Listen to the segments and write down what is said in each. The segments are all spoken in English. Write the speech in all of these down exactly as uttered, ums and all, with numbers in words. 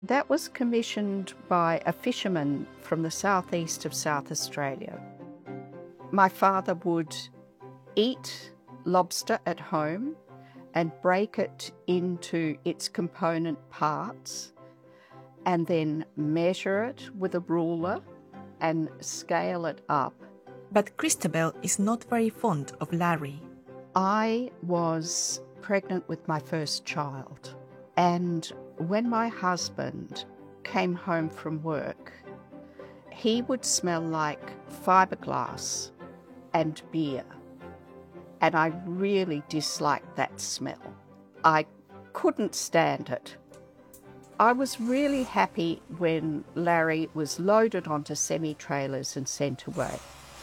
That was commissioned by a fisherman from the southeast of South Australia. My father would eat lobster at home and break it into its component parts and then measure it with a ruler and scale it up. But Christabel is not very fond of Larry. I was pregnant with my first child, and when my husband came home from work, he would smell like fiberglass and beer, and I really disliked that smell. I couldn't stand it. I was really happy when Larry was loaded onto semi-trailers and sent away.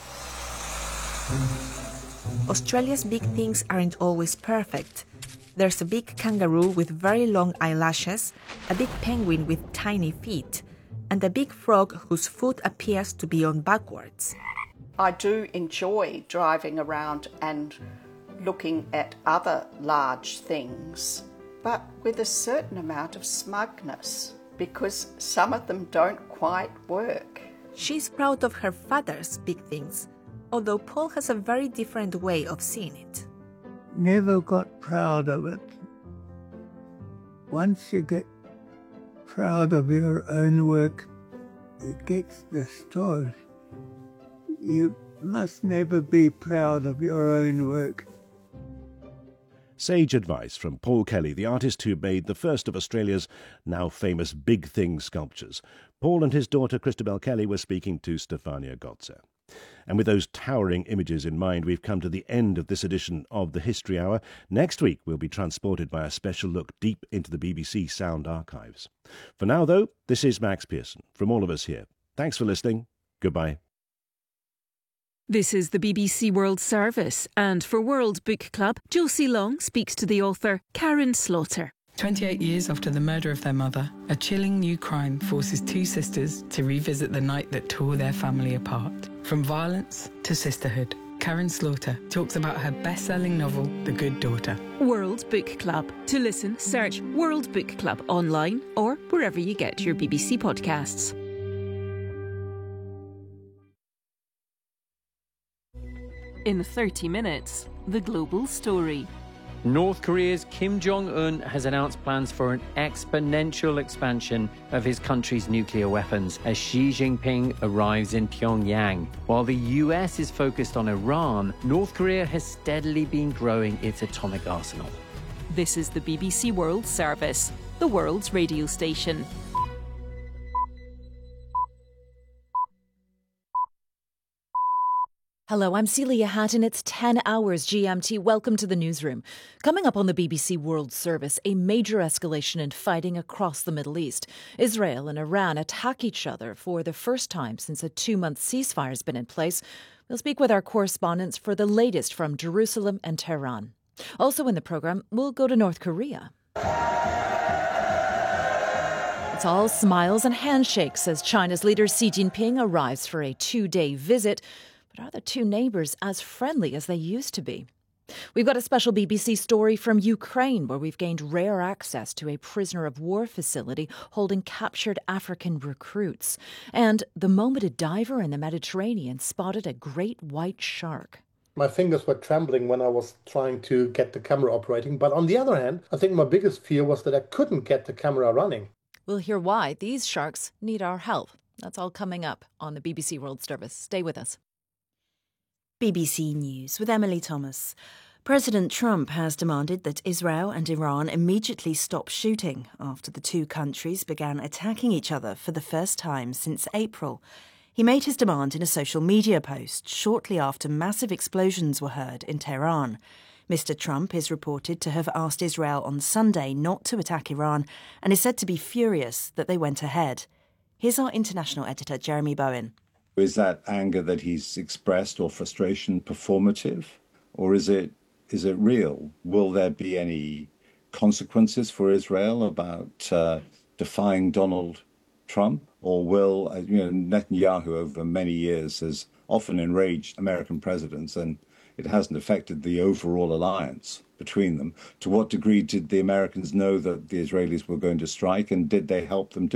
Australia's big things aren't always perfect. There's a big kangaroo with very long eyelashes, a big penguin with tiny feet, and a big frog whose foot appears to be on backwards. I do enjoy driving around and looking at other large things, but with a certain amount of smugness, because some of them don't quite work. She's proud of her father's big things, although Paul has a very different way of seeing it. Never got proud of it. Once you get proud of your own work, it gets distorted. You must never be proud of your own work. Sage advice from Paul Kelly, the artist who made the first of Australia's now famous Big Thing sculptures. Paul and his daughter Christabel Kelly were speaking to Stefania Gotze. And with those towering images in mind, we've come to the end of this edition of the History Hour. Next week, we'll be transported by a special look deep into the B B C sound archives. For now, though, this is Max Pearson. From all of us here, thanks for listening. Goodbye. This is the B B C World Service, and for World Book Club, Josie Long speaks to the author Karen Slaughter. twenty-eight years after the murder of their mother, a chilling new crime forces two sisters to revisit the night that tore their family apart. From violence to sisterhood, Karen Slaughter talks about her best-selling novel, The Good Daughter. World Book Club. To listen, search World Book Club online or wherever you get your B B C podcasts. In thirty minutes, the global story. North Korea's Kim Jong-un has announced plans for an exponential expansion of his country's nuclear weapons as Xi Jinping arrives in Pyongyang. While the U S is focused on Iran, North Korea has steadily been growing its atomic arsenal. This is the B B C World Service, the world's radio station. Hello, I'm Celia Hatton. It's ten hours G M T. Welcome to the newsroom. Coming up on the B B C World Service, a major escalation in fighting across the Middle East. Israel and Iran attack each other for the first time since a two-month ceasefire has been in place. We'll speak with our correspondents for the latest from Jerusalem and Tehran. Also in the programme, we'll go to North Korea. It's all smiles and handshakes as China's leader Xi Jinping arrives for a two-day visit. But are the two neighbours as friendly as they used to be? We've got a special B B C story from Ukraine where we've gained rare access to a prisoner of war facility holding captured African recruits. And the moment a diver in the Mediterranean spotted a great white shark. My fingers were trembling when I was trying to get the camera operating. But on the other hand, I think my biggest fear was that I couldn't get the camera running. We'll hear why these sharks need our help. That's all coming up on the B B C World Service. Stay with us. B B C News with Emily Thomas. President Trump has demanded that Israel and Iran immediately stop shooting after the two countries began attacking each other for the first time since April. He made his demand in a social media post shortly after massive explosions were heard in Tehran. Mister Trump is reported to have asked Israel on Sunday not to attack Iran and is said to be furious that they went ahead. Here's our international editor, Jeremy Bowen. Is that anger that he's expressed or frustration performative, or is it is it real? Will there be any consequences for Israel about uh, defying Donald Trump, or will uh, you know Netanyahu over many years has often enraged American presidents, and it hasn't affected the overall alliance between them? To what degree did the Americans know that the Israelis were going to strike, and did they help them do